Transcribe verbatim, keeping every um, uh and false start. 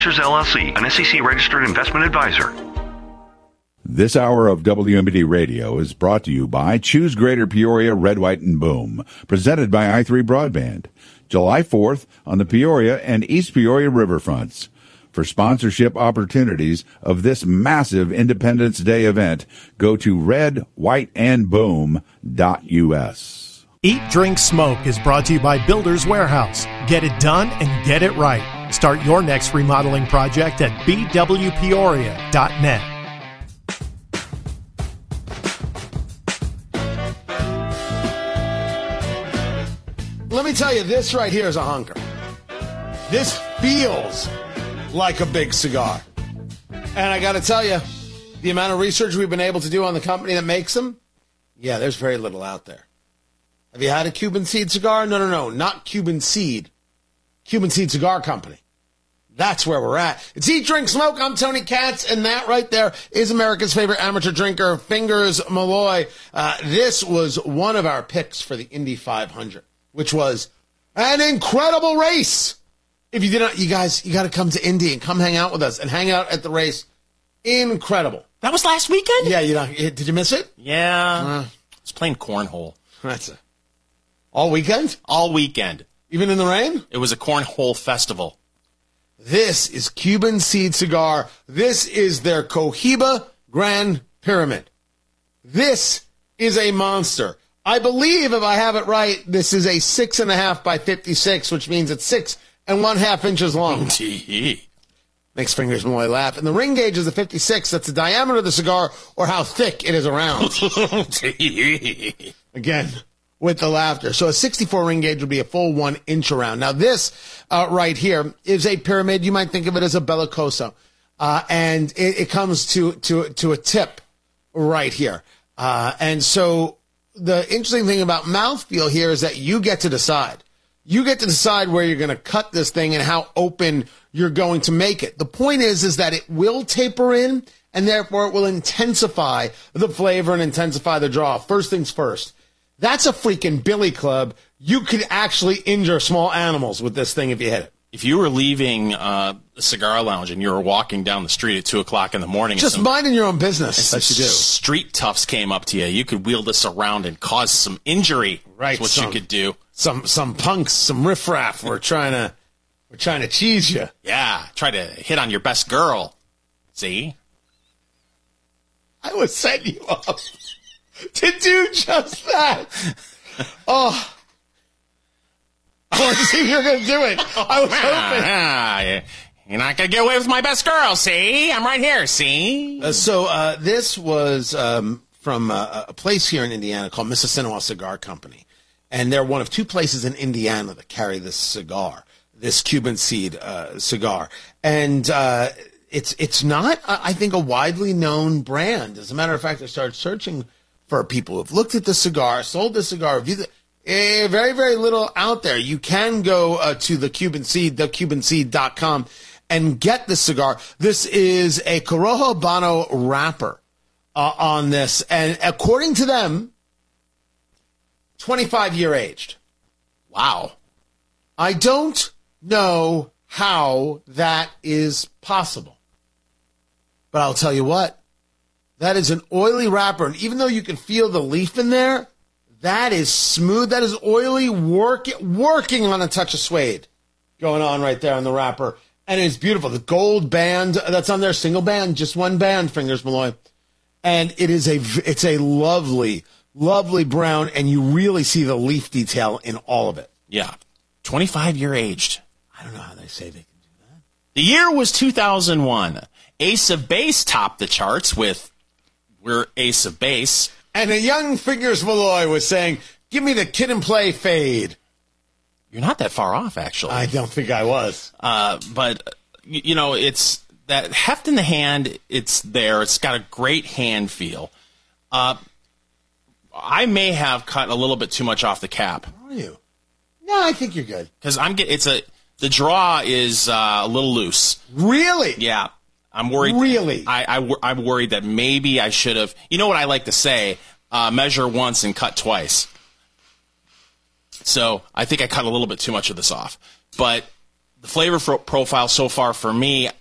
L L C, an S E C-registered investment advisor. This hour of W M B D Radio is brought to you by Choose Greater Peoria Red, White, and Boom, presented by i three Broadband. July fourth on the Peoria and East Peoria riverfronts. For sponsorship opportunities of this massive Independence Day event, go to red white and boom dot U S. Eat, Drink, Smoke is brought to you by Builders Warehouse. Get it done and get it right. Start your next remodeling project at b w peoria dot net. Let me tell you, this right here is a hunker. This feels like a big cigar. And I got to tell you, the amount of research we've been able to do on the company that makes them, yeah, there's very little out there. Have you had a Cuban Seed cigar? No, no, no, not Cuban Seed. Cuban Seed Cigar Company. That's where we're at. It's Eat, Drink, Smoke. I'm Tony Katz, and that right there is America's favorite amateur drinker, Fingers Malloy. Uh, this was one of our picks for the Indy five hundred, which was an incredible race. If you did not, you guys, you got to come to Indy and come hang out with us and hang out at the race. Incredible. That was last weekend? Yeah, you know, did you miss it? Yeah. Uh, I was playing cornhole. That's it. All weekend? All weekend. Even in the rain? It was a cornhole festival. This is Cuban Seed Cigar. This is their Cohiba Grand Pyramid. This is a monster. I believe, if I have it right, this is a six and a half by fifty-six, which means it's six and one half inches long. Makes Fingers Malloy laugh. And the ring gauge is a fifty-six. That's the diameter of the cigar or how thick it is around. Again, with the laughter. So a sixty-four ring gauge would be a full one inch around. Now this uh, right here is a pyramid. You might think of it as a bellicoso. Uh, and it, it comes to, to, to a tip right here. Uh, and so the interesting thing about mouthfeel here is that you get to decide. You get to decide where you're going to cut this thing and how open you're going to make it. The point is, is that it will taper in, and therefore it will intensify the flavor and intensify the draw. First things first. That's a freaking billy club. You could actually injure small animals with this thing if you hit it. If you were leaving uh, the cigar lounge and you were walking down the street at two o'clock in the morning, just some, minding your own business, that you do. Street toughs came up to you. You could wheel this around and cause some injury. Right, that's what some, you could do. Some some punks, some riffraff. We're trying to we're trying to cheese you. Yeah, try to hit on your best girl. See, I was setting you up to do just that. Oh. I wanted to see if you were going to do it. I was hoping. Ah, you're not going to get away with my best girl, see? I'm right here, see? Uh, so uh, this was um, from uh, a place here in Indiana called Mississinewa Cigar Company. And they're one of two places in Indiana that carry this cigar, this Cuban Seed uh, cigar. And uh, it's it's not, I think, a widely known brand. As a matter of fact, I started searching for people who have looked at the cigar, sold the cigar, reviewed the Eh, very, very little out there. You can go uh, to the Cuban Seed, the cuban seed dot com, and get this cigar. This is a Corojo Habano wrapper uh, on this. And according to them, twenty-five year aged. Wow. I don't know how that is possible. But I'll tell you what, that is an oily wrapper. And even though you can feel the leaf in there, that is smooth. That is oily, work, working on a touch of suede going on right there on the wrapper. And it's beautiful. The gold band that's on there, single band, just one band, Fingers Malloy. And it is a, it's a lovely, lovely brown, and you really see the leaf detail in all of it. Yeah. twenty-five year aged. I don't know how they say they can do that. The year was two thousand one. Ace of Base topped the charts with We're Ace of Base. And a young Fingers Malloy was saying, give me the Kid and Play fade. You're not that far off, actually. I don't think I was. Uh, but, you know, it's that heft in the hand, it's there. It's got a great hand feel. Uh, I may have cut a little bit too much off the cap. Are you? No, I think you're good. Because I'm get, it's a the draw is uh, a little loose. Really? Yeah. I'm worried. Really? I, I, I'm worried that maybe I should have. You know what I like to say? Uh, measure once and cut twice. So I think I cut a little bit too much of this off. But the flavor fro- profile so far for me,